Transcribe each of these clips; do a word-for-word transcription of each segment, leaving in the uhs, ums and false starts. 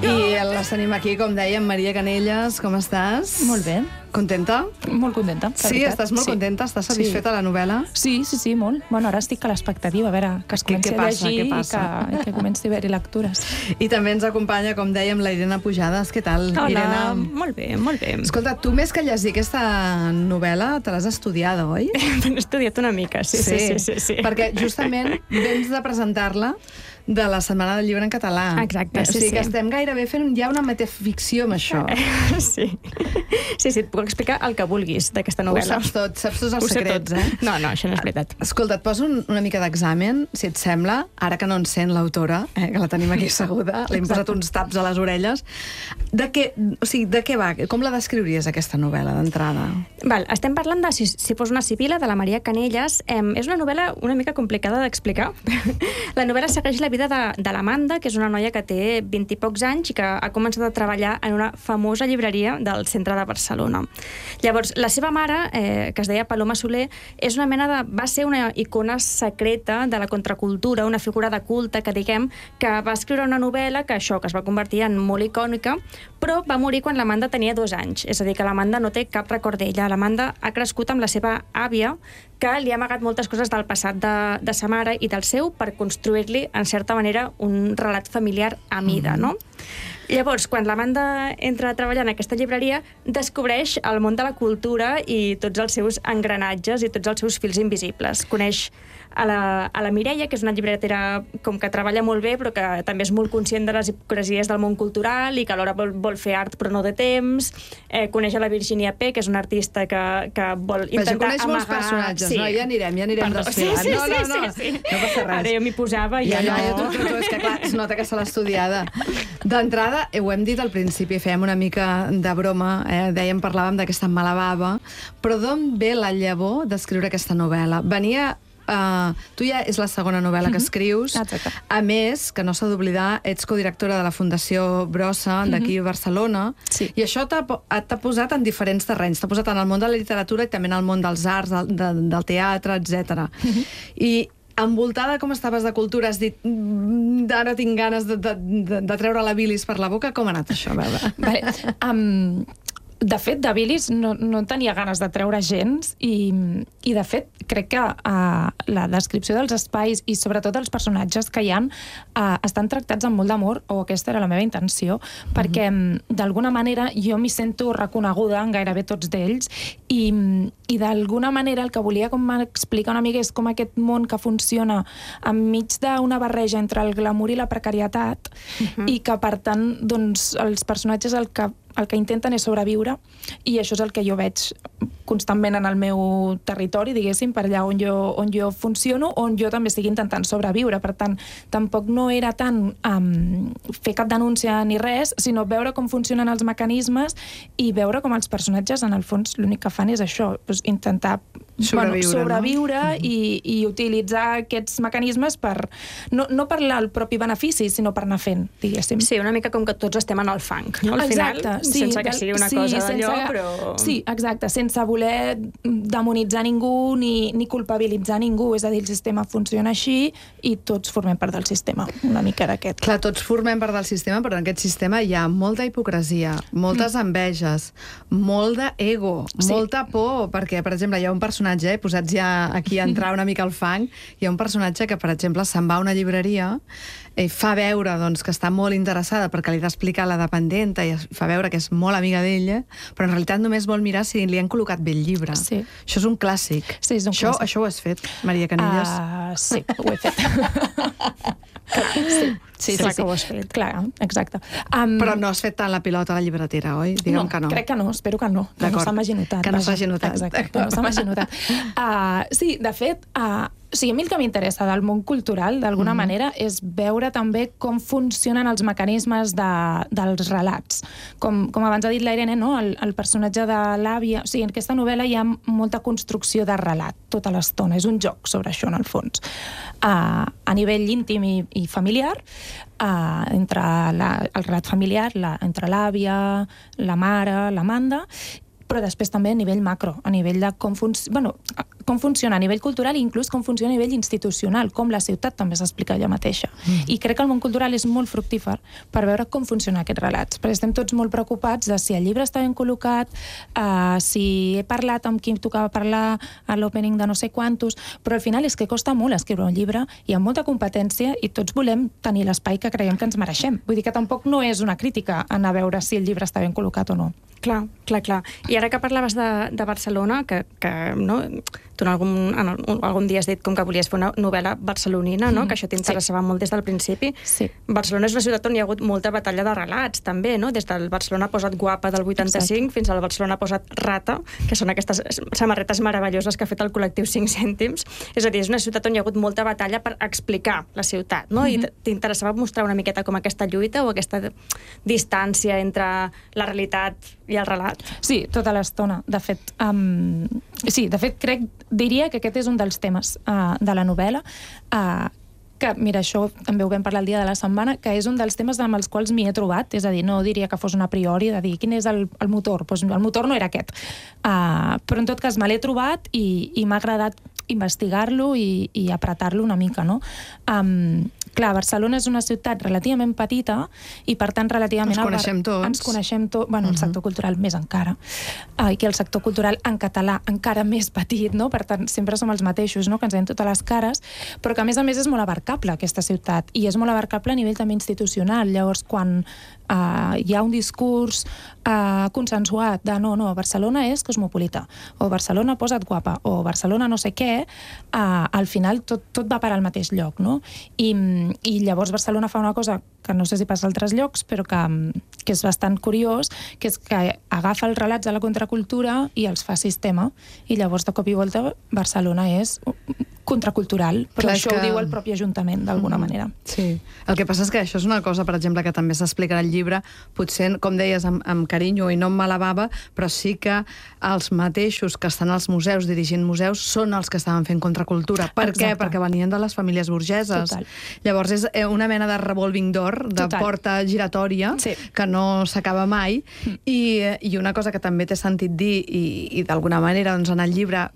I les tenim aquí, com dèiem, Maria Canellas, com estàs? Molt bé. Contenta? Molt contenta, la Sí, veritat. estàs molt Sí. contenta? Estàs satisfeta de la novel·la? Sí, sí, sí, molt. Bueno, ara estic a l'expectativa, a veure, que es Què- comenci què a passa, llegir què passa? i que, i que comenci a haver-hi lectures. I també ens acompanya, com dèiem, la Irene Pujades. Què tal, Hola, Irene? molt bé, molt bé. Escolta, tu més que llegir aquesta novel·la te l'has estudiada, oi? He estudiat una mica, sí, sí, sí. sí, sí. Perquè justament vens de presentar-la de la Setmana del Llibre en Català. Exacte, o sigui sí, que sí. estem gairebé fent ja una metaficció amb això. Sí. Sí, sí, et puc explicar el que vulguis d'aquesta Ho novel·la. saps tot, saps tots els Ho sé secrets, tot. eh? No, no, això no és veritat. Escolta, et poso un, una mica d'examen, si et sembla, ara que no en sent l'autora, eh, que la tenim aquí asseguda, li hem posat uns taps a les orelles. De què, o sigui, de què va? Com la descriuries, aquesta novel·la, d'entrada? Val, estem parlant de Si, si fos una sibila, de la Maria Canellas. Eh, és una novel·la una mica complicada d'explicar. La novel·la segueix la vida de, de l'Amanda, que és una noia que té vint i pocs anys i que ha començat a treballar en una famosa llibreria del centre de Barcelona. Llavors, la seva mare, eh, que es deia Paloma Soler, és una mena de, va ser una icona secreta de la contracultura, una figura de culte, que diguem, que va escriure una novel·la que això, que es va convertir en molt icònica, però va morir quan l'Amanda tenia dos anys. És a dir, que l'Amanda no té cap record d'ella. L'Amanda ha crescut amb la seva àvia, que li ha amagat moltes coses del passat de, de sa mare i del seu per construir-li, en certa manera, un relat familiar a mida, no? Llavors, quan l'Amanda entra a treballar en aquesta llibreria, descobreix el món de la cultura i tots els seus engranatges i tots els seus fils invisibles. Coneix a la, a la Mireia, que és una llibretera com que treballa molt bé, però que també és molt conscient de les hipocresies del món cultural i que alhora vol, vol fer art però no de temps. Eh, coneix a la Virginia P, que és una artista que, que vol intentar Vaja, coneix amagar... molts personatges, sí. no? Ja anirem, ja anirem Perdó. desfilant. Sí, sí, no, no, sí, no, sí, sí. no passa res. Ara jo m'hi posava i Ja, ja, ja, no... ja, tu, tu, tu, és que clar, es nota que se l'ha estudiada. D'entrada, eh, ho hem dit al principi, fèiem una mica de broma, eh? dèiem, parlàvem d'aquesta mala bava, però d'on ve la llavor d'escriure aquesta novel·la? Venia... Uh, tu ja és la segona novel·la que escrius. Exacte. A més, que no s'ha d'oblidar, ets codirectora de la Fundació Brossa, d'aquí a Barcelona, Sí. i això t'ha t'ha posat en diferents terrenys. T'ha posat en el món de la literatura i també en el món dels arts, del, de, del teatre, etcètera. I envoltada com estaves de cultura, has dit "Mm, ara tinc ganes de, de, de, de treure la bilis per la boca". Com ha anat això? A veure. Vale. Um, de fet, de bilis no, no tenia ganes de treure gens i, i de fet, crec que uh, la descripció dels espais i sobretot els personatges que hi ha uh, estan tractats amb molt d'amor, o aquesta era la meva intenció, perquè mm-hmm. d'alguna manera jo m'hi sento reconeguda en gairebé tots d'ells i, i d'alguna manera el que volia com explicar una mica és com aquest món que funciona enmig d'una barreja entre el glamour i la precarietat mm-hmm. i que per tant doncs, els personatges el que el que intenten és sobreviure i això és el que jo veig constantment en el meu territori, diguéssim, per allà on jo, on jo funciono, on jo també estic intentant sobreviure. Per tant, tampoc no era tant um, fer cap denúncia ni res, sinó veure com funcionen els mecanismes i veure com els personatges, en el fons, l'únic que fan és això, doncs, intentar Sobreviure, bueno, sobreviure no? i, i utilitzar aquests mecanismes per, no, no per el propi benefici, sinó per anar fent, diguéssim. Sí, una mica com que tots estem en el fang, no? Al Exacte, final, sí, sense que sigui una sí, cosa sense, d'allò, però... Sí, exacte, sense voler demonitzar ningú ni, ni culpabilitzar ningú, és a dir, el sistema funciona així i tots formem part del sistema, una mica d'aquest. Clar, tots formem part del sistema, però en aquest sistema hi ha molta hipocresia, moltes enveges, molt d'ego, Sí. molta por, perquè, per exemple, hi ha un personatge, eh, posats ja aquí a entrar una mica al fang, hi ha un personatge que, per exemple, se'n va a una llibreria i fa veure doncs, que està molt interessada perquè li ha d'explicar la dependenta i fa veure que és molt amiga d'ella, però en realitat només vol mirar si li han col·locat bé el llibre. Sí. Això és un clàssic. Sí, és un això, clàssic. Això ho has fet, Maria Canellas? Uh, sí, ho he fet. sí, sí, Clar sí, que sí. ho has fet. Clar, exacte. Um, Però no has fet tant la pilota a la llibretera, oi? Digue'm no, que no. crec que no, espero que no, que no D'acord. se m'hagi notat. Que no vaja. s'hagi notat. Exacte, que no se m'hagi notat. Uh, sí, de fet, uh, o sigui, a mi el que m'interessa del món cultural, d'alguna mm. manera, és veure també com funcionen els mecanismes de, dels relats. Com, com abans ha dit la Irene, no? el, el personatge de l'àvia... O sigui, en aquesta novel·la hi ha molta construcció de relat tota l'estona. És un joc sobre això, en el fons. Uh, a nivell íntim i, i familiar, uh, entre la, el relat familiar, la, entre l'àvia, la mare, l'Amanda, però després també a nivell macro, a nivell de com, fun bueno, com funciona a nivell cultural i inclús com funciona a nivell institucional, com la ciutat també s'explica ella mateixa. Mm. I crec que el món cultural és molt fructífer per veure com funcionen aquests relats, perquè estem tots molt preocupats de si el llibre està ben col·locat, uh, si he parlat amb qui tocava parlar a l'opening de no sé quantos, però al final és que costa molt escriure un llibre, hi ha molta competència i tots volem tenir l'espai que creiem que ens mereixem. Vull dir que tampoc no és una crítica anar a veure si el llibre està ben col·locat o no. Clar, clar, clar. I ara que parlaves de, de Barcelona, que, que no, tu en algun, en algun dia has dit com que volies fer una novel·la barcelonina, no? Mm, que això t'interessava sí. molt des del principi. Sí. Barcelona és una ciutat on hi ha hagut molta batalla de relats, també, no? Des del Barcelona posat guapa del vuitanta-cinc Exacte. Fins al Barcelona posat rata, que són aquestes samarretes meravelloses que ha fet el col·lectiu cinc cèntims. És a dir, és una ciutat on hi ha hagut molta batalla per explicar la ciutat, no? Mm-hmm. I t'interessava mostrar una miqueta com aquesta lluita o aquesta distància entre la realitat i el relat? Sí, tota l'estona. De fet, um, sí, de fet, crec, diria que aquest és un dels temes uh, de la novel·la, uh, que, mira, això també ho vam parlar el dia de la setmana, que és un dels temes amb els quals m'hi he trobat, és a dir, no diria que fos una priori de dir quin és el, el motor, doncs el motor no era aquest. Uh, però en tot cas me l'he trobat i, i m'ha agradat investigar-lo i, i apretar-lo una mica, no? Um, clar, Barcelona és una ciutat relativament petita i, per tant, relativament... Ens coneixem tots. Ens coneixem tots. Bueno, el sector cultural més encara. Uh, I que el sector cultural en català encara més petit, no? Per tant, sempre som els mateixos, no? Que ens veiem totes les cares, però que, a més a més, és molt abarcable, aquesta ciutat, i és molt abarcable a nivell també institucional. Llavors, quan uh, hi ha un discurs uh, consensuat de no, no, Barcelona és cosmopolita, o Barcelona posa't guapa, o Barcelona no sé què, uh, al final tot, tot va parar al mateix lloc, no? I, i llavors Barcelona fa una cosa que no sé si passa a altres llocs, però que, que és bastant curiós, que és que agafa els relats de la contracultura i els fa sistema, i llavors de cop i volta Barcelona és contracultural, però Clar, això que... ho diu el propi Ajuntament, d'alguna mm-hmm. manera. Sí. El que passa és que això és una cosa, per exemple, que també s'explica al llibre, potser, com deies, amb, amb carinyo i no amb mala bava, però sí que els mateixos que estan als museus, dirigint museus, són els que estaven fent contracultura. Per Exacte. Què? Perquè venien de les famílies burgeses. Total. Llavors és una mena de revolving door, de Total. Porta giratòria, sí. que no s'acaba mai, mm. i, i una cosa que també t'he sentit dir, i, i d'alguna manera, doncs, en el llibre...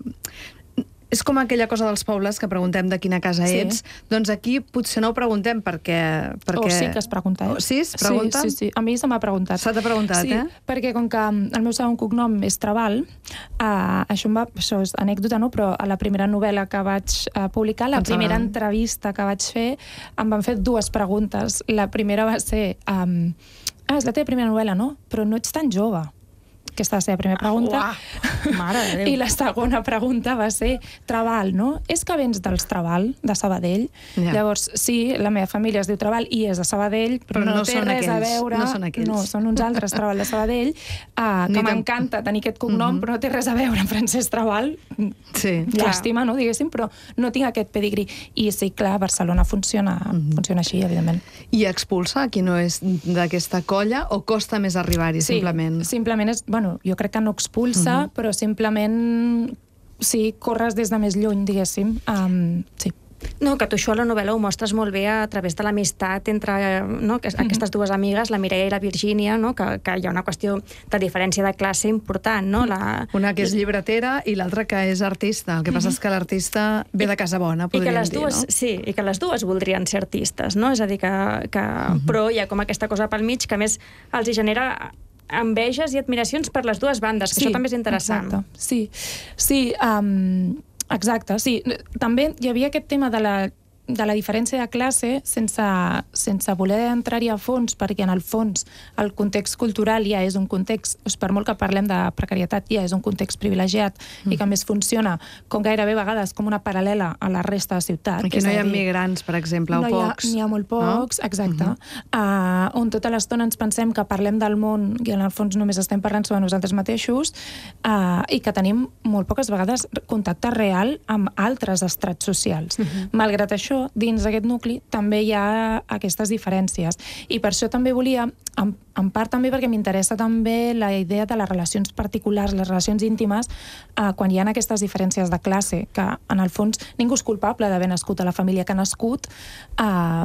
És com aquella cosa dels pobles que preguntem de quina casa sí. ets. Doncs aquí potser no ho preguntem perquè... perquè... Oh, sí que es pregunta, eh? Oh, sí? Es pregunta? Sí, sí, sí. A mi se m'ha preguntat. Se t'ha preguntat, sí, eh? perquè com que el meu segon cognom és Trabal, uh, això, em va, això és anècdota, no? Però a la primera novel·la que vaig uh, publicar, la primera entrevista que vaig fer, em van fer dues preguntes. La primera va ser... Um, ah, és la teva primera novel·la, no? Però no ets tan jove. Aquesta va ser la primera pregunta. Uah, mare de Déu. I la segona pregunta va ser Trabal, no? És que vens dels Trabal, de Sabadell? Ja. Llavors, sí, la meva família es diu Trabal i és de Sabadell, però, però no, no té res aquells, a veure... No són aquells. No, són uns altres Trabal de Sabadell, uh, que m'encanta tenir aquest cognom, uh -huh. però no té res a veure amb Francesc Trabal. Sí, Llàstima, no, diguéssim, però no tinc aquest pedigrí. I sí, clar, Barcelona funciona, uh -huh. funciona així, evidentment. I expulsa qui no és d'aquesta colla o costa més arribar-hi, sí, simplement? simplement és... Bueno, jo crec que no expulsa, uh-huh. però simplement sí, corres des de més lluny, diguéssim. Um, sí. No, que tu això a la novel·la ho mostres molt bé a través de l'amistat entre no, aquestes dues amigues, la Mireia i la Virgínia, no, que, que hi ha una qüestió de diferència de classe important. No? La... Una que és llibretera i l'altra que és artista. El que passa és que l'artista ve de casa bona, podríem I que les dir, dues, no? Sí, i que les dues voldrien ser artistes, no? És a dir, que, que... Uh-huh. Però hi ha com aquesta cosa pel mig que a més els hi genera enveges i admiracions per les dues bandes, que sí, això també és interessant. Exacte. Sí, sí um, exacte, sí. També hi havia aquest tema de la, de la diferència de classe sense, sense voler entrar-hi a fons, perquè en el fons el context cultural ja és un context, per molt que parlem de precarietat, ja és un context privilegiat mm. i que més funciona com gairebé a vegades com una paral·lela a la resta de ciutat. Aquí no hi ha dir, migrants, per exemple, o no pocs. N'hi ha, ha molt pocs, no? Exacte. Mm-hmm. uh, on tota l'estona ens pensem que parlem del món i en el fons només estem parlant sobre nosaltres mateixos uh, i que tenim molt poques vegades contacte real amb altres estrats socials. Mm-hmm. Malgrat això, dins d'aquest nucli també hi ha aquestes diferències. I per això també volia, en, en part també perquè m'interessa també la idea de les relacions particulars, les relacions íntimes, eh, quan hi ha aquestes diferències de classe, que en el fons ningú és culpable d'haver nascut a la família que ha nascut, eh,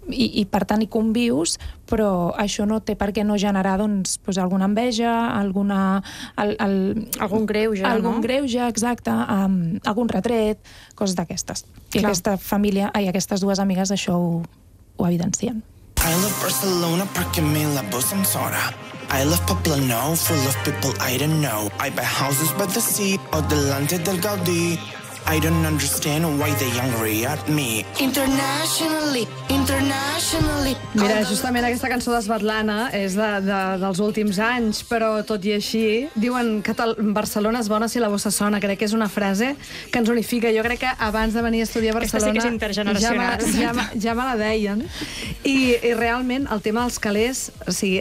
i, i per tant hi convius, però això no té per què no generar doncs, doncs alguna enveja, alguna, el, el, algun greuge, algun no? greuge, exacte, um, algun retret, coses d'aquestes. I Clar. aquesta família, ai, aquestes dues amigues això ho, ho evidencien. I love Barcelona perquè me la bossa soda. I love Poblano, full of people I don't know. I buy houses by the sea, o delante del Gaudí. I don't understand why they angry at me. Internationally, internationally. Mira, justament aquesta cançó d'Esbatlana és de, de, dels últims anys, però tot i així diuen que Barcelona és bona si la bossa sona. Crec que és una frase que ens unifica. Jo crec que abans de venir a estudiar a Barcelona Aquesta sí que és intergeneracional. ja, me, ja, me, ja me la deien. I, i realment el tema dels calés, o sigui,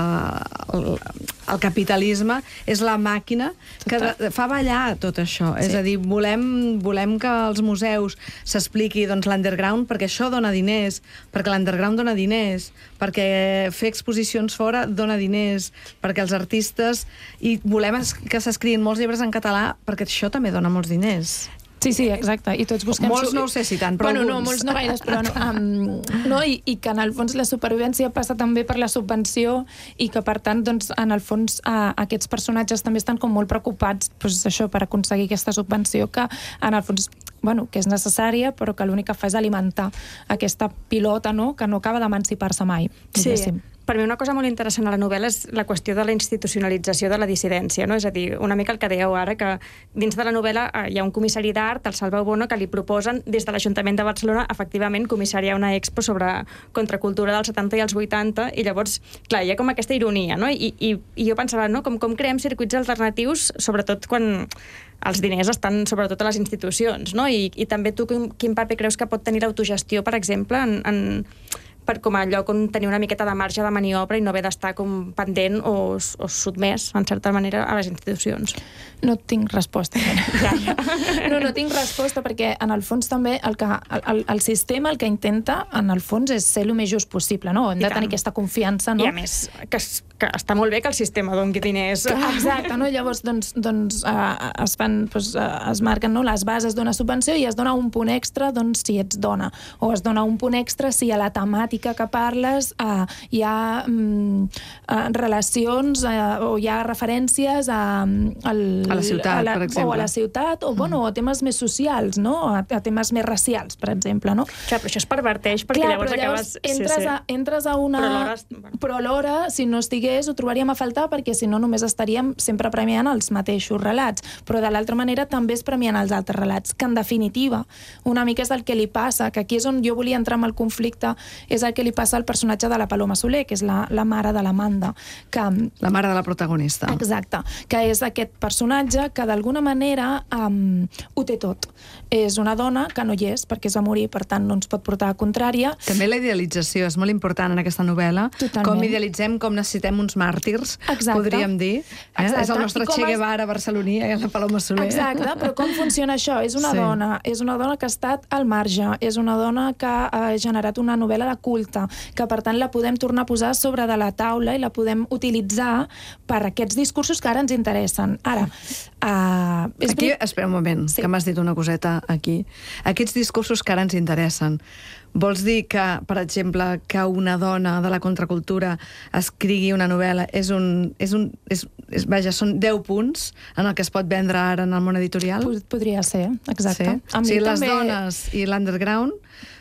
uh, el, el capitalisme és la màquina que de, fa ballar tot això. Sí. És a dir, volem volem que als museus s'expliqui doncs, l'underground, perquè això dona diners, perquè l'underground dona diners, perquè fer exposicions fora dona diners, perquè els artistes... I volem que s'escriguin molts llibres en català, perquè això també dona molts diners. Sí, sí, exacte. I tots busquem... Molts no ho sé si tant, però bueno, alguns. no, molts no gaires, però no. Um, no i, I que en el fons la supervivència passa també per la subvenció i que per tant, doncs, en el fons uh, aquests personatges també estan com molt preocupats doncs, això per aconseguir aquesta subvenció que en el fons, bueno, que és necessària però que l'únic que fa és alimentar aquesta pilota, no?, que no acaba d'emancipar-se mai. Sí. Per mi una cosa molt interessant a la novel·la és la qüestió de la institucionalització de la dissidència, no? És a dir, una mica el que dèieu ara, que dins de la novel·la hi ha un comissari d'art, el Salveu Bono, que li proposen des de l'Ajuntament de Barcelona efectivament comissariar una expo sobre contracultura dels setanta i els vuitanta, i llavors, clar, hi ha com aquesta ironia, no? I, i, i jo pensava, no?, com, com creem circuits alternatius, sobretot quan els diners estan sobretot a les institucions, no? I, i també tu quin, quin paper creus que pot tenir l'autogestió, per exemple, en... en per com a lloc on tenir una miqueta de marge de maniobra i no haver d'estar com pendent o, o sotmès, en certa manera, a les institucions. No tinc resposta. Ja, ja. No, no tinc resposta perquè, en el fons, també el, que, el, el sistema el que intenta, en el fons, és ser el més just possible, no? Hem de tenir aquesta confiança, no? I, a més, que, que està molt bé que el sistema doni diners. Exacte, no? Llavors, doncs, doncs uh, es fan, doncs, uh, es marquen, no?, les bases d'una subvenció i es dona un punt extra, doncs, si ets dona. O es dona un punt extra si a la temàtica que parles uh, hi ha um, uh, relacions uh, o hi ha referències a, al, a la ciutat, a la, per exemple. O a la ciutat, o, mm. bueno, a temes més socials, no? A, a temes més racials, per exemple, no? Clar, però això es perverteix, perquè Clar, llavors, llavors acabes... entres, sí, sí. A, entres a una... Però alhora... Però alhora, si no estigués, ho trobaríem a faltar, perquè si no només estaríem sempre premiant els mateixos relats. Però de l'altra manera també es premien els altres relats, que en definitiva una mica és el que li passa, que aquí és on jo volia entrar amb el conflicte, és el que li passa al personatge de la Paloma Soler, que és la, la mare de l'Amanda. Que, la mare de la protagonista. Exacte, que és aquest personatge que d'alguna manera um, ho té tot. És una dona que no hi és perquè es va morir, per tant no ens pot portar a contrària. També la idealització és molt important en aquesta novel·la. Totalment. Com idealitzem, com necessitem uns màrtirs, Exacte. podríem dir. Eh? Exacte. És el nostre Che Guevara barceloní, eh? La Paloma Soler. Exacte, però com funciona això? És una Sí. dona, és una dona que ha estat al marge, és una dona que ha generat una novel·la de culte, que per tant la podem tornar a posar sobre de la taula i la podem utilitzar per aquests discursos que ara ens interessen. Ara, uh, és Aquí, veritat... espera un moment, Sí. que m'has dit una coseta aquí. Aquests discursos que ara ens interessen, vols dir que, per exemple, que una dona de la contracultura escrigui una novel·la és un... És un és, és, vaja, són deu punts en el que es pot vendre ara en el món editorial? Pod- Podria ser, exacte. Sí. A O mi sigui, les també dones i l'underground...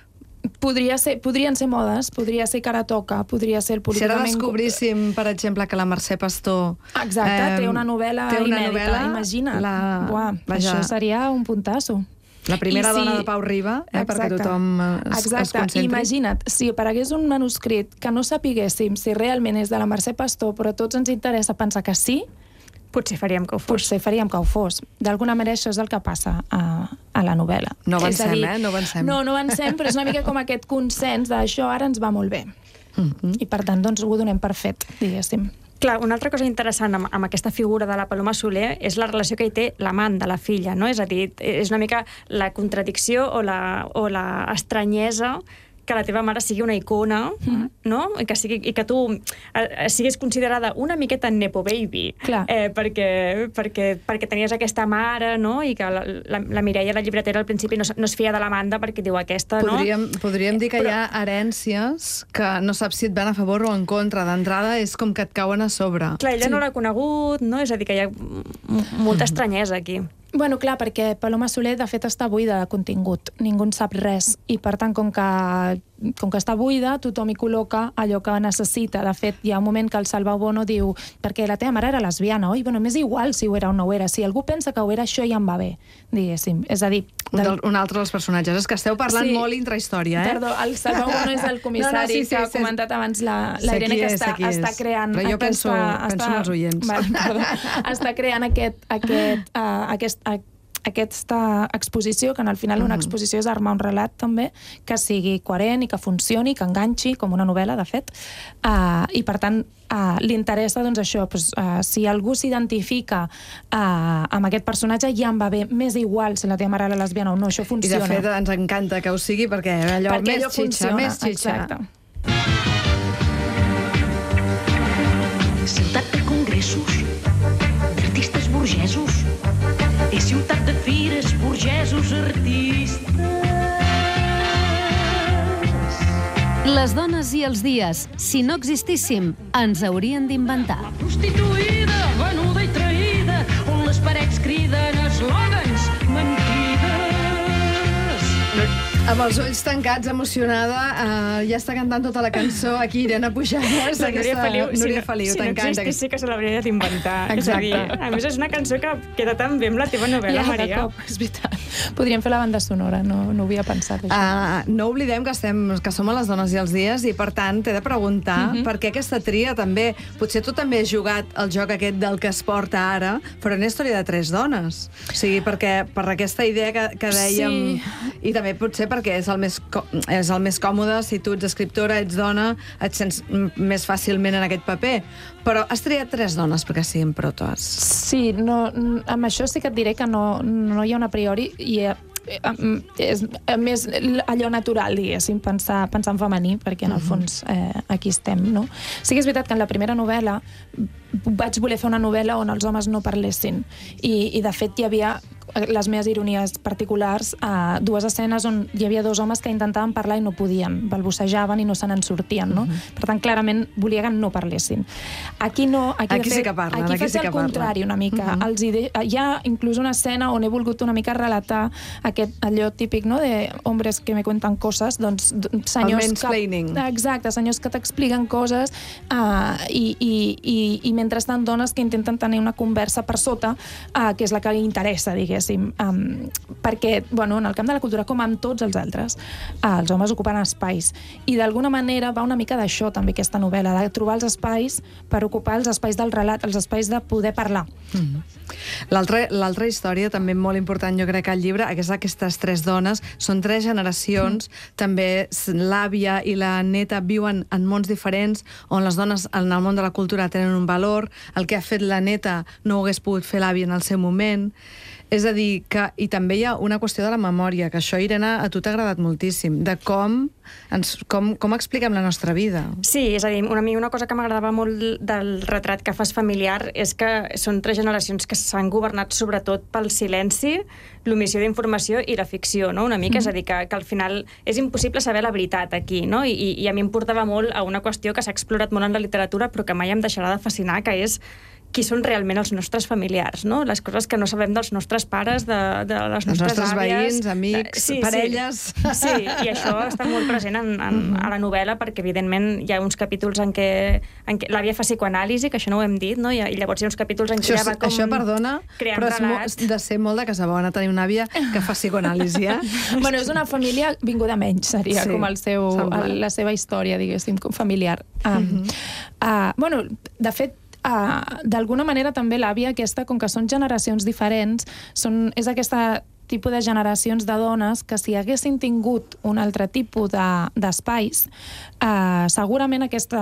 Podria ser, podrien ser modes, podria ser que ara toca, podria ser el Si ara políticament... descobríssim, per exemple, que la Mercè Pastor... Exacte, eh, té una novel·la té una inèdita, novel·la, imagina't. La, Uà, vaja, això seria un puntasso. la primera I si- dona de Pau Riba, eh, perquè tothom eh, es, Exacte. es concentri. Imagina't, si aparegués un manuscrit que no sapiguéssim si realment és de la Mercè Pastor, però a tots ens interessa pensar que sí, Potser faríem que ho fos. potser faríem que ho fos. D'alguna manera això és el que passa a, a la novel·la. No És a avancem, dir, eh? No avancem. No, no avancem, però és una mica com aquest consens d'això ara ens va molt bé. Mm-hmm. I per tant, doncs, ho donem per fet, diguéssim. Clar, una altra cosa interessant amb, amb aquesta figura de la Paloma Soler és la relació que hi té l'amant de la filla, no? És a dir, és una mica la contradicció o la, o la estranyesa que la teva mare sigui una icona, mm. no? I que, sigui, i que tu eh, siguis considerada una miqueta nepo baby, eh, perquè, perquè, perquè tenies aquesta mare, no? I que la, la, la Mireia, la llibretera, al principi no, no es fia de l'Amanda perquè diu aquesta, podríem, no? Podríem dir que Però... hi ha herències que no saps si et van a favor o en contra. D'entrada és com que et cauen a sobre. Clar, ella sí. no l'ha conegut, no? És a dir, que hi ha molta estranyesa aquí. Bueno, clar, perquè Paloma Soler, de fet, està buida de contingut. Ningú en sap res. I, per tant, com que, com que està buida, tothom hi col·loca allò que necessita. De fet, hi ha un moment que el Salva Bono diu perquè la teva mare era lesbiana, oi? Bueno, m'és igual si ho era o no ho era. Si algú pensa que ho era, això ja em va bé, diguéssim. És a dir... Del... Un, del, un altre dels personatges. És que esteu parlant sí. molt intrahistòria, eh? Perdó, el Salva Bono és el comissari no, no, sí, sí, que ha sí, comentat abans la, la Irene, que està, està creant... Però jo aquesta, penso, penso està, en els oients. Vale, perdó, està creant aquest, aquest, uh, aquest, uh, aquesta exposició, que al final una exposició és armar un relat també, que sigui coherent i que funcioni, que enganxi, com una novel·la, de fet, uh, i per tant uh, li interessa doncs, això, doncs, uh, si algú s'identifica uh, amb aquest personatge, ja em va bé, més igual si la teva mare era lesbiana o no, això funciona. I de fet ens encanta que ho sigui perquè allò perquè més allò xitxa, funciona, més xitxa. Exacte. Ciutat de congressos, d'artistes burgesos, és ciutat de fires, burgesos, artistes. Les dones i els dies, si no existíssim, ens haurien d'inventar. La prostituïda, venuda i traïda, on les parets criden eslògans, mentides. Amb els ulls tancats, emocionada, uh, ja està cantant tota la cançó aquí, Irene Pujades. La Núria Feliu, Núria si, Feliu, si no existís, sí que se l'hauria d'inventar. Exacte. És a dir, a més, és una cançó que queda tan bé amb la teva novel·la, ja, Maria. Cop, és veritat. Podríem fer la banda sonora, no, no ho havia pensat, això. Uh, no oblidem que, estem, que som a les dones i els dies i, per tant, t'he de preguntar uh -huh. per què aquesta tria també... Potser tu també has jugat el joc aquest del que es porta ara, però una història de tres dones. O sigui, perquè per aquesta idea que, que dèiem... Sí. I també potser perquè és el més... és el més còmode, si tu ets escriptora, ets dona, et sents més fàcilment en aquest paper. Però has triat tres dones perquè siguin protes. Sí, no, amb això sí que et diré que no, no hi ha un a priori i és més allò natural, diguéssim, pensar, pensar en femení, perquè en el fons eh, aquí estem, no? Sí que és veritat que en la primera novel·la vaig voler fer una novel·la on els homes no parlessin i, i de fet hi havia les meves ironies particulars, eh, dues escenes on hi havia dos homes que intentaven parlar i no podien, balbucejaven i no se n'en sortien, no? Uh-huh. Per tant, clarament volia que no parlessin. Aquí no, aquí, aquí de fet, sí que parlen, aquí, aquí faig sí que el contrari una mica. Uh-huh. Els ide... Hi ha inclús una escena on he volgut una mica relatar aquest, allò típic, no?, de hombres que me cuentan coses, doncs senyors el mansplaining. Que... Exacte, senyors que t'expliquen coses uh, i, i, i, i mentrestant dones que intenten tenir una conversa per sota, uh, que és la que li interessa, diguéssim. Um, perquè, bueno, en el camp de la cultura, com amb tots els altres, uh, els homes ocupen espais. I d'alguna manera va una mica d'això, també, aquesta novel·la, de trobar els espais per ocupar els espais del relat, els espais de poder parlar. Mm-hmm. L'altra història, també molt important, jo crec, al llibre, és aquestes tres dones, són tres generacions, mm. també l'àvia i la neta viuen en mons diferents, on les dones en el món de la cultura tenen un valor, el que ha fet la neta no ho hagués pogut fer l'àvia en el seu moment. És a dir, que, i també hi ha una qüestió de la memòria, que això, Irene, a tu t'ha agradat moltíssim, de com, ens, com, com expliquem la nostra vida. Sí, és a dir, a mi una cosa que m'agradava molt del retrat que fas familiar és que són tres generacions que s'han governat sobretot pel silenci, l'omissió d'informació i la ficció, no?, una mica, mm-hmm. és a dir, que, que al final és impossible saber la veritat aquí, no?, I, i a mi em portava molt a una qüestió que s'ha explorat molt en la literatura però que mai em deixarà de fascinar, que és qui són realment els nostres familiars, no? Les coses que no sabem dels nostres pares, de, de les nostres, nostres àvies... veïns, amics, sí, parelles... Sí, sí, i això està molt present en, en, uh-huh. a la novel·la, perquè evidentment hi ha uns capítols en què, en què l'àvia fa psicoanàlisi, que això no ho hem dit, no? I, i llavors hi ha uns capítols en què això, ja va com... Això, perdona, però és relat. de ser molt de Casabona, tenir una àvia que fa psicoanàlisi, eh? Bueno, és una família vinguda menys, seria sí, com el seu, el, la seva història, diguéssim, familiar. Um, uh-huh. uh, bueno, de fet, Uh, d'alguna manera també l'àvia aquesta, com que són generacions diferents, són, és aquesta tipus de generacions de dones que si haguessin tingut un altre tipus de, d'espais, uh, segurament aquesta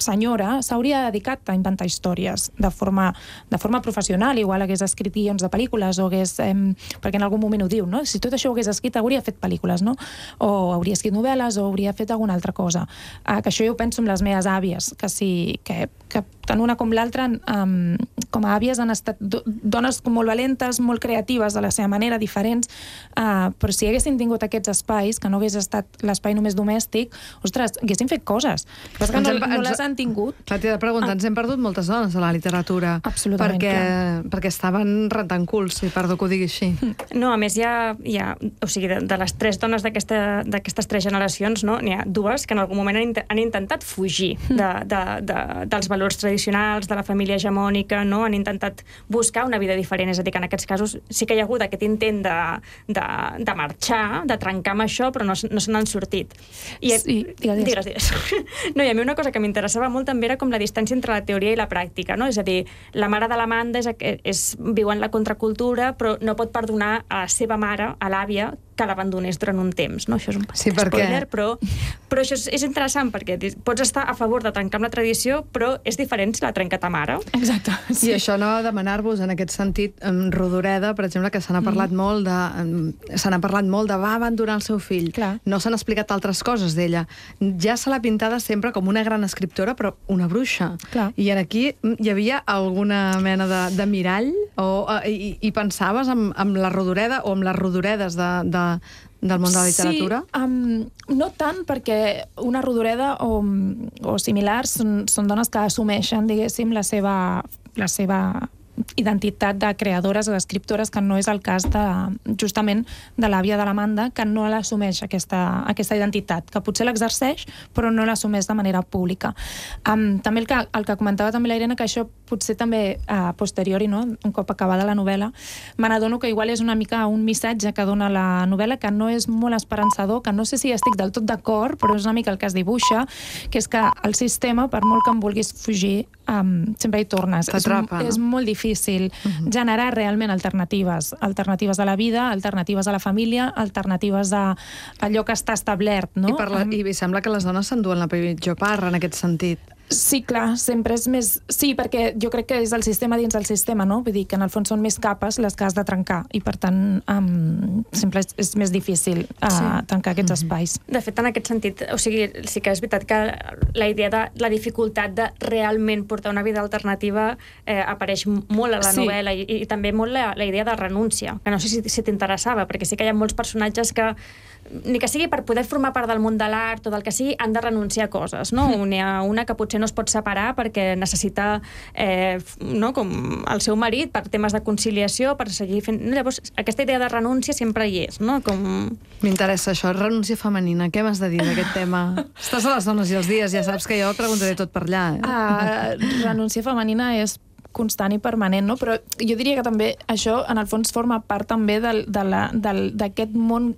senyora s'hauria dedicat a inventar històries de forma, de forma professional, igual hagués escrit guions de pel·lícules o hagués, eh, perquè en algun moment ho diu, no? Si tot això ho hagués escrit hauria fet pel·lícules, no? O hauria escrit novel·les o hauria fet alguna altra cosa. Eh, que això jo ho penso amb les meves àvies, que sí, que, que tant una com l'altra um, com a àvies han estat do, dones molt valentes, molt creatives de la seva manera, diferents, uh, però si haguessin tingut aquests espais, que no hagués estat l'espai només domèstic, ostres, haguessin fet coses. Però és que no, no les han tingut. Clar, t'he de preguntar, ens hem perdut moltes dones a la literatura. Absolutament, perquè, perquè estaven rentant culs, si perdó que ho digui així. No, a més hi ha, hi ha o sigui, de, de les tres dones d'aquesta, d'aquestes tres generacions, no, n'hi ha dues que en algun moment han, han intentat fugir de, de, de, dels valors tradicionals, de la família hegemònica, no? Han intentat buscar una vida diferent, és a dir, que en aquests casos sí que hi ha hagut aquest intent de, de, de marxar, de trencar amb això, però no, no se n'han sortit. I, sí, digues, digues, digues. No, i a mi una cosa que m'interessava molt també era com la distància entre la teoria i la pràctica, no? És a dir, la mare de l'Amanda és, és, viu en la contracultura, però no pot perdonar a la seva mare, a l'àvia, que l'abandonés durant un temps, no? Això és un sí, perquè... spoiler, però, però això és, és interessant perquè pots estar a favor de trencar amb la tradició, però és diferent si la trenca ta mare. Exacte. Sí. I això no demanar-vos en aquest sentit, en Rodoreda, per exemple, que se n'ha parlat mm. molt de se n'ha parlat molt de va abandonar el seu fill. Clar. No s'han explicat altres coses d'ella. Ja se l'ha pintada sempre com una gran escriptora, però una bruixa. Clar. I aquí hi havia alguna mena de, de mirall? O, i, i pensaves en, en la Rodoreda o en les Rodoredes de, de del món de la literatura? Sí, um, no tant, perquè una Rodoreda o, o similars són, són dones que assumeixen, diguéssim, la seva, la seva identitat de creadores o d'escriptores, que no és el cas de, justament de l'àvia de l'Amanda, que no l'assumeix aquesta, aquesta identitat, que potser l'exerceix però no l'assumeix de manera pública. Um, també el que, el que comentava també la Irene, que això potser també a posteriori, no? Un cop acabada la novel·la, me n'adono que igual és una mica un missatge que dona la novel·la que no és molt esperançador, que no sé si estic del tot d'acord, però és una mica el que es dibuixa, que és que el sistema, per molt que en vulguis fugir, um, sempre hi tornes. T'atrapa, és, no? és molt difícil uh-huh. generar realment alternatives, alternatives a la vida, alternatives a la família, alternatives a allò que està establert, no? I, per la, i sembla que les dones s'enduen la pitjor part en aquest sentit. Sí, clar, sempre és més... Sí, perquè jo crec que és el sistema dins del sistema, no? Vull dir que en el fons són més capes les que has de trencar i, per tant, um, sempre és, és més difícil uh, sí. tancar aquests espais. De fet, en aquest sentit, o sigui, sí que és veritat que la idea de la dificultat de realment portar una vida alternativa eh, apareix molt a la sí. novel·la i, i també molt la, la idea de renúncia, que no sé si, si t'interessava, perquè sí que hi ha molts personatges que ni que sigui per poder formar part del món de l'art o del que sigui, han de renunciar a coses, no? Mm. N'hi ha una que potser no es pot separar perquè necessita eh, no, com el seu marit per temes de conciliació, per seguir fent... Llavors, aquesta idea de renúncia sempre hi és, no? Com... M'interessa això, renúncia femenina. Què m'has de dir d'aquest tema? Estàs a les dones i els dies, ja saps que jo preguntaré tot per allà. Eh? Uh, renúncia femenina és constant i permanent, no? Però jo diria que també això, en el fons, forma part també del, de la, del, d'aquest món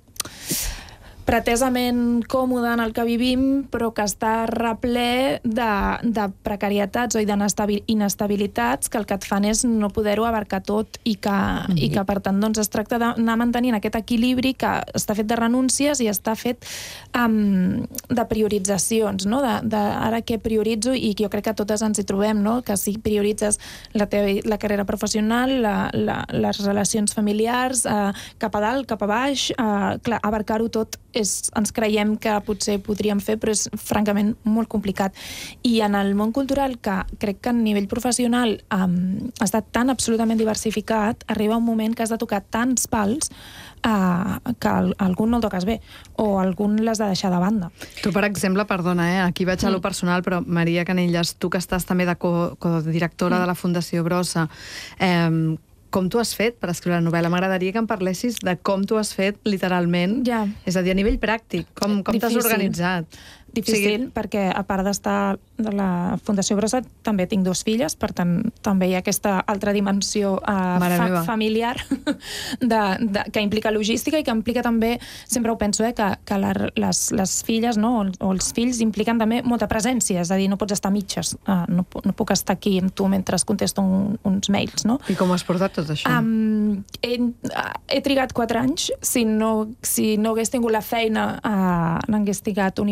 pretesament còmode en el que vivim, però que està reple de, de precarietats o d'inestabilitats que el que et fan és no poder-ho abarcar tot i que, mm-hmm. i que per tant, doncs, es tracta d'anar mantenint aquest equilibri que està fet de renúncies i està fet um, de prioritzacions, no? De, de ara què prioritzo, i jo crec que totes ens hi trobem, no? Que si prioritzes la, teva, la carrera professional, la, la, les relacions familiars, uh, cap a dalt, cap a baix, uh, clar, abarcar-ho tot és, ens creiem que potser podríem fer, però és francament molt complicat. I en el món cultural, que crec que a nivell professional um, ha estat tan absolutament diversificat, arriba un moment que has de tocar tants pals uh, que a algun no el toques bé, o algun l'has de deixar de banda. Tu, per exemple, perdona, eh? Aquí vaig a lo personal, però Maria Canellas, tu que estàs també de codirectora co de la Fundació Brossa, eh, com tu has fet per escriure la novel·la? M'agradaria que em parlessis de com tu has fet literalment, ja. És a dir, a nivell pràctic, com, com t'has organitzat. Difícil, o sigui... perquè a part d'estar de la Fundació Brossa també tinc dos filles, per tant també hi ha aquesta altra dimensió uh, fa familiar de, de, que implica logística i que implica també, sempre ho penso, eh, que, que la, les, les filles, no, o, o els fills impliquen també molta presència, és a dir, no pots estar a mitges, uh, no, no puc estar aquí amb tu mentre contesto un, uns mails, no? I com has portat tot això? Um, he, he trigat quatre anys, si no, si no hagués tingut la feina uh, n'hagués trigat un i mig o dos,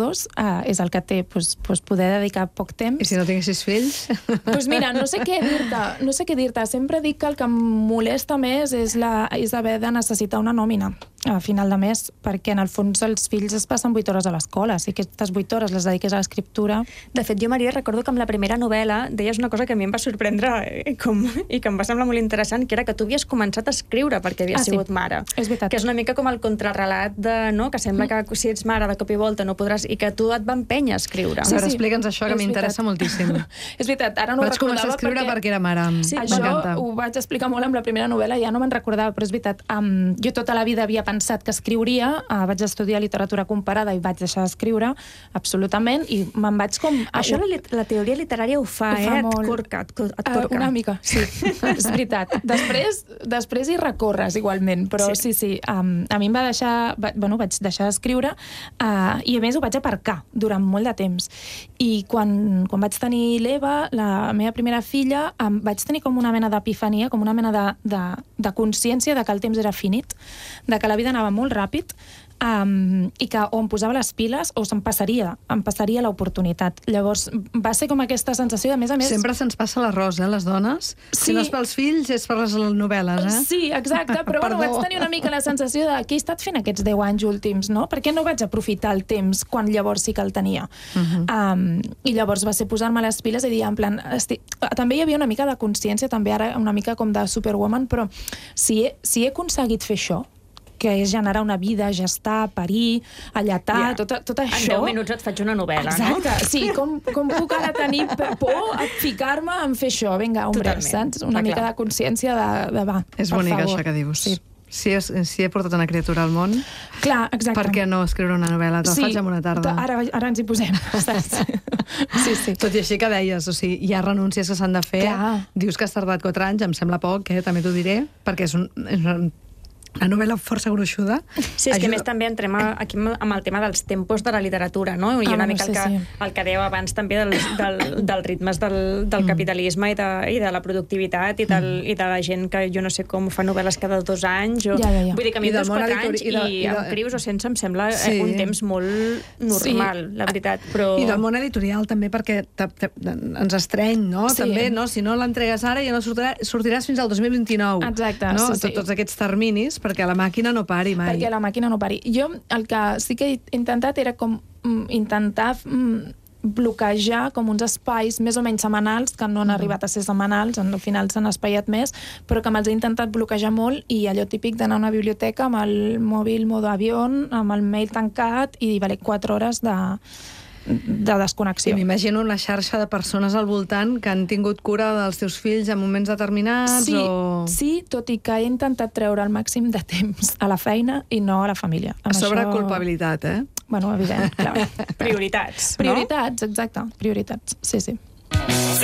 treballadors, uh, és el que té pues, pues poder dedicar poc temps. I si no tinguessis fills? Doncs mira, no sé què dir-te, no sé què dir-te. Sempre dic que el que em molesta més és, la, és haver de necessitar una nòmina a final de mes, perquè en el fons els fills es passen vuit hores a l'escola, si aquestes vuit hores les dediques a l'escriptura... De fet, jo, Maria, recordo que amb la primera novel·la deies una cosa que a mi em va sorprendre i, com, i que em va semblar molt interessant, que era que tu havies començat a escriure perquè havies ah, sí. sigut mare. És veritat. Que és una mica com el contrarrelat de, no?, que sembla que si ets mare de cop i volta no podràs... i que tu et va empènyer a escriure. Sí, sí. Explica'ns això, que m'interessa moltíssim. És veritat, ara no vaig ho recordava començar a escriure perquè, perquè era mare. Sí, això ho vaig explicar molt amb la primera novel·la, ja no me'n recordava, però és veritat, um, jo tota la vida havia pensat que escriuria. Uh, vaig estudiar literatura comparada i vaig deixar d'escriure, absolutament, i me'n vaig com... Això la, la teoria literària ho fa, ho fa eh? Molt... Et corca, et, et corca. Uh, una mica, sí, és veritat. Després, després hi recorres igualment, però sí, sí, sí um, a mi em va deixar... Va, bueno, vaig deixar d'escriure uh, i a més ho vaig aparcar durant molt de temps. I quan, quan vaig tenir l'Eva, la meva primera filla, um, vaig tenir com una mena d'epifania, com una mena de, de, de consciència de que el temps era finit, de que la vida anava molt ràpid, Um, i que o em posava les piles o se'm passaria, em passaria l'oportunitat. Llavors va ser com aquesta sensació, a més a més... Sempre se'ns passa l'arròs, eh, les dones? Sí. Si no és pels fills, és per les novel·les, eh? Sí, exacte, però bueno, vaig tenir una mica la sensació de què he estat fent aquests deu anys últims, no? Per què no vaig aprofitar el temps quan llavors sí que el tenia? Uh-huh. um, I llavors va ser posar-me les piles i dir, en plan... Esti... També hi havia una mica de consciència, també ara una mica com de Superwoman, però si he, si he aconseguit fer això, que és generar una vida, gestar, parir, allatar, yeah. tot, tot això... En deu minuts et faig una novel·la, exacte, no? Exacte, sí, com, com puc ara tenir por a ficar-me en fer això? Vinga, hombre, totalment, saps? Una clar, mica clar. de consciència de, de va, És per bonic favor. això que dius. Sí. Si, és, si he portat una criatura al món, clar, exacte. Per què no escriure una novel·la? Te'l sí, faig en una tarda. Ara, ara ens hi posem, saps? Sí, sí. Tot i així que deies, o sigui, hi ha renúncies que s'han de fer. Clar. Dius que has tardat quatre anys, em sembla poc, eh? També t'ho diré, perquè és un... És una una novel·la força gruixuda. Sí, és Ajuda... que més també entrem aquí amb el tema dels tempos de la literatura, no? I ah, una no, mica sí, el, que, sí. el que dèieu abans també dels, del, dels ritmes del, del mm. capitalisme i de, i de la productivitat i, del, mm. i de la gent que jo no sé com fa novel·les cada dos anys. O... Ja, ja, ja. Vull dir que a mi dos, quatre editori... anys i, de, i, i de... amb crius o sense em sembla sí. un temps molt normal, sí. la veritat. Però... I del món editorial també, perquè te, te, ens estreny, no? Sí. També, no? Si no l'entregues ara ja no sortirà, sortiràs fins al dos mil vint-i-nou. Exacte, no? sí, sí. Tots aquests terminis, perquè la màquina no pari mai. Perquè la màquina no pari. Jo el que sí que he intentat era com mm, intentar mm, bloquejar com uns espais més o menys setmanals, que no han mm. arribat a ser setmanals, al final s'han espaiat més, però que me'ls he intentat bloquejar molt i allò típic d'anar a una biblioteca amb el mòbil modo avió, amb el mail tancat i vale, quatre hores de... de desconnexió. I m'imagino una xarxa de persones al voltant que han tingut cura dels teus fills en moments determinats sí, o... Sí, tot i que he intentat treure el màxim de temps a la feina i no a la família. A sobre això... culpabilitat, eh? Bueno, evident, clar. Prioritats, Prioritats, no? Exacte, prioritats, sí, sí.